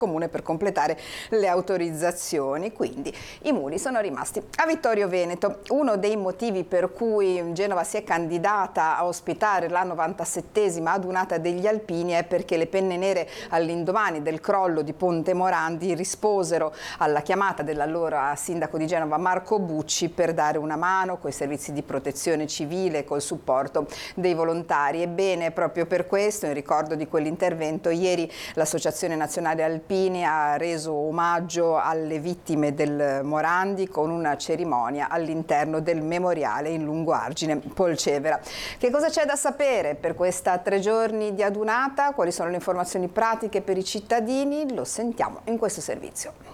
comune per completare le autorizzazioni, quindi i muli sono rimasti a Vittorio Veneto. Uno dei motivi per cui Genova si è candidata a ospitare la 97esima adunata degli alpini è perché le penne nere all'indomani del crollo di Ponte Morandi risposero alla chiamata dell'allora sindaco di Genova Marco Bucci per dare una mano coi servizi di protezione civile, col supporto dei volontari. Ebbene, proprio per questo, in ricordo di quell'intervento, ieri l'Associazione Nazionale Alpini ha reso omaggio alle vittime del Morandi con una cerimonia all'interno del memoriale in Lungoargine Polcevera. Che cosa c'è da sapere per questa 3 giorni di adunata? Quali sono le informazioni pratiche per i cittadini? Lo sentiamo in questo servizio.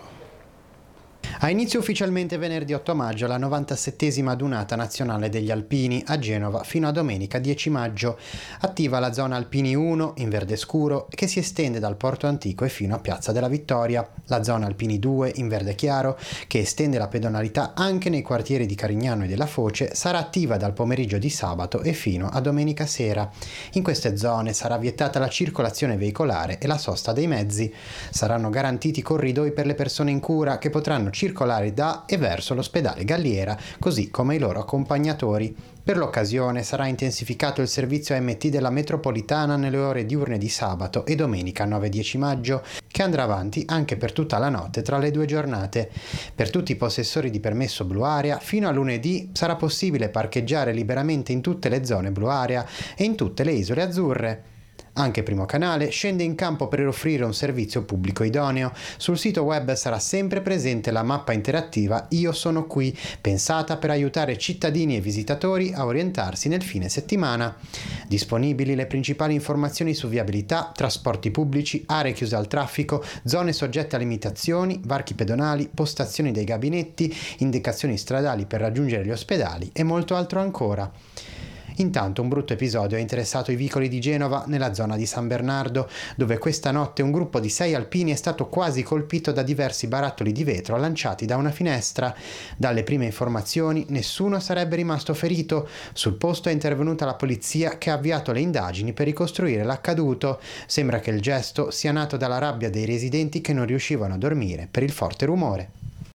Ha inizio ufficialmente venerdì 8 maggio la 97esima adunata nazionale degli alpini a Genova fino a domenica 10 maggio. Attiva la zona Alpini 1 in verde scuro che si estende dal Porto Antico e fino a Piazza della Vittoria. La zona Alpini 2 in verde chiaro che estende la pedonalità anche nei quartieri di Carignano e della Foce sarà attiva dal pomeriggio di sabato e fino a domenica sera. In queste zone sarà vietata la circolazione veicolare e la sosta dei mezzi. Saranno garantiti corridoi per le persone in cura che potranno circolare da e verso l'ospedale Galliera, così come i loro accompagnatori. Per l'occasione sarà intensificato il servizio AMT della metropolitana nelle ore diurne di sabato e domenica 9-10 maggio, che andrà avanti anche per tutta la notte tra le 2 giornate. Per tutti i possessori di permesso blu area, fino a lunedì sarà possibile parcheggiare liberamente in tutte le zone blu area e in tutte le isole azzurre. Anche Primo Canale scende in campo per offrire un servizio pubblico idoneo. Sul sito web sarà sempre presente la mappa interattiva Io sono qui, pensata per aiutare cittadini e visitatori a orientarsi nel fine settimana. Disponibili le principali informazioni su viabilità, trasporti pubblici, aree chiuse al traffico, zone soggette a limitazioni, varchi pedonali, postazioni dei gabinetti, indicazioni stradali per raggiungere gli ospedali e molto altro ancora. Intanto un brutto episodio ha interessato i vicoli di Genova nella zona di San Bernardo, dove questa notte un gruppo di 6 alpini è stato quasi colpito da diversi barattoli di vetro lanciati da una finestra. Dalle prime informazioni nessuno sarebbe rimasto ferito. Sul posto è intervenuta la polizia che ha avviato le indagini per ricostruire l'accaduto. Sembra che il gesto sia nato dalla rabbia dei residenti che non riuscivano a dormire per il forte rumore.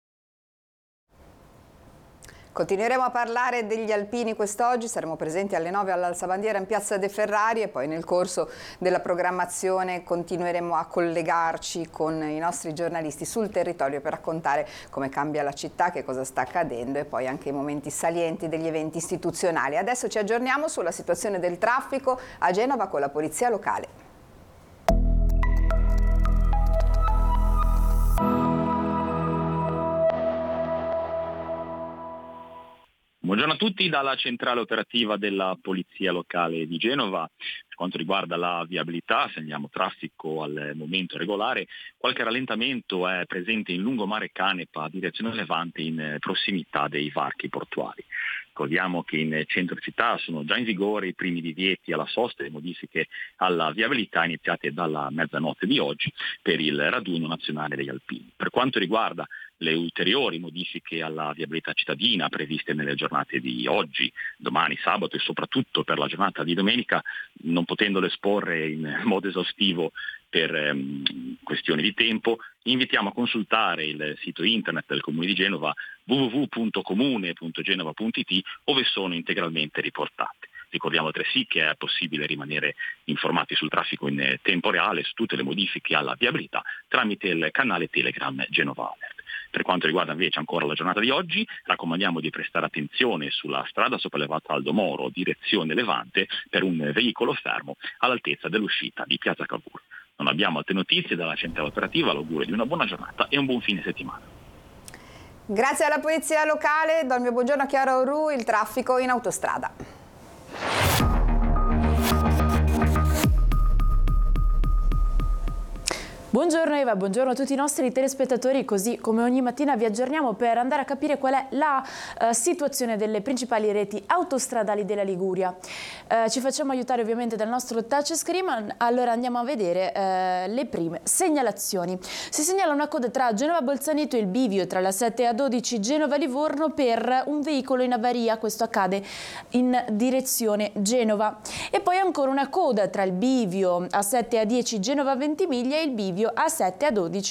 Continueremo a parlare degli alpini quest'oggi, saremo presenti alle 9 all'Alzabandiera in Piazza De Ferrari e poi nel corso della programmazione continueremo a collegarci con i nostri giornalisti sul territorio per raccontare come cambia la città, che cosa sta accadendo e poi anche i momenti salienti degli eventi istituzionali. Adesso ci aggiorniamo sulla situazione del traffico a Genova con la Polizia Locale. Buongiorno a tutti dalla centrale operativa della Polizia Locale di Genova. Per quanto riguarda la viabilità, se andiamo traffico al momento regolare, qualche rallentamento è presente in lungomare Canepa, direzione Levante, in prossimità dei varchi portuali. Ricordiamo che in centro città sono già in vigore i primi divieti alla sosta e modifiche alla viabilità iniziate dalla mezzanotte di oggi per il raduno nazionale degli alpini. Per quanto riguarda le ulteriori modifiche alla viabilità cittadina previste nelle giornate di oggi, domani, sabato e soprattutto per la giornata di domenica, non potendole esporre in modo esaustivo per questioni di tempo, invitiamo a consultare il sito internet del Comune di Genova www.comune.genova.it, ove sono integralmente riportate. Ricordiamo altresì che è possibile rimanere informati sul traffico in tempo reale su tutte le modifiche alla viabilità tramite il canale Telegram Genova Alert. Per quanto riguarda invece ancora la giornata di oggi, raccomandiamo di prestare attenzione sulla strada sopraelevata Aldo Moro, direzione Levante, per un veicolo fermo all'altezza dell'uscita di Piazza Cavour. Non abbiamo altre notizie dalla centrale operativa, l'augurio di una buona giornata e un buon fine settimana. Grazie alla Polizia Locale, do il mio buongiorno a Chiara Orru, il traffico in autostrada. Buongiorno Eva, buongiorno a tutti i nostri telespettatori, così come ogni mattina vi aggiorniamo per andare a capire qual è la situazione delle principali reti autostradali della Liguria. Ci facciamo aiutare ovviamente dal nostro touchscreen, allora andiamo a vedere le prime segnalazioni. Si segnala una coda tra Genova Bolzaneto e il bivio tra la 7 e a 12 Genova Livorno per un veicolo in avaria, questo accade in direzione Genova. E poi ancora una coda tra il bivio a 7 e a 10 Genova Ventimiglia e il bivio A7 A12.